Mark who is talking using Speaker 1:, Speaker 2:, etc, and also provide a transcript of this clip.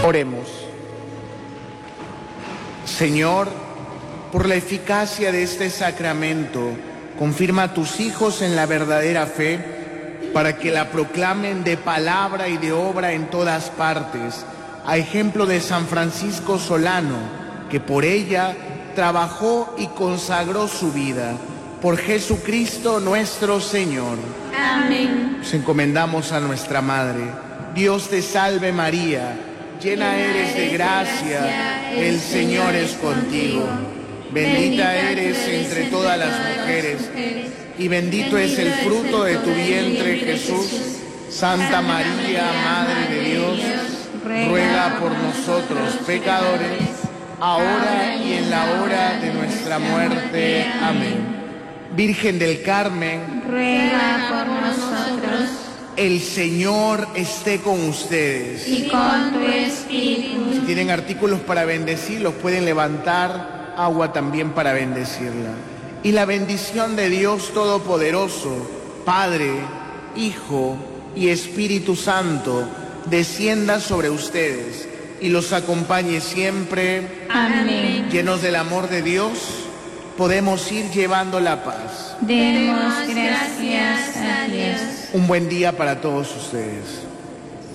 Speaker 1: Oremos. Señor, por la eficacia de este sacramento, confirma a tus hijos en la verdadera fe, para que la proclamen de palabra y de obra en todas partes, a ejemplo de San Francisco Solano, que por ella trabajó y consagró su vida. Por Jesucristo nuestro Señor.
Speaker 2: Amén.
Speaker 1: Nos encomendamos a nuestra Madre. Dios te salve María, llena eres de gracia, el Señor es contigo. Bendita eres entre todas las mujeres, y bendito es el fruto de tu vientre, Jesús. Santa María, Madre de Dios, ruega por nosotros pecadores, ahora y en la hora de nuestra muerte. Amén. Virgen del Carmen,
Speaker 2: ruega por nosotros.
Speaker 1: El Señor esté con ustedes.
Speaker 2: Y con tu espíritu.
Speaker 1: Si tienen artículos para bendecir, los pueden levantar, agua también para bendecirla. Y la bendición de Dios Todopoderoso, Padre, Hijo y Espíritu Santo, descienda sobre ustedes y los acompañe siempre.
Speaker 2: Amén.
Speaker 1: Llenos del amor de Dios, podemos ir llevando la paz.
Speaker 2: Demos gracias a Dios.
Speaker 1: Un buen día para todos ustedes.